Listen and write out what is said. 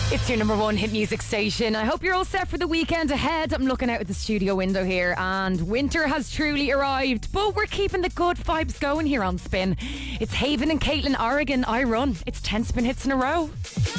It's your number one hit music station. I hope you're all set for the weekend ahead. I'm looking out at the studio window here and winter has truly arrived, but we're keeping the good vibes going here on Spin. It's Haven and Caitlin Oregon, I Run. It's 10 Spin hits in a row.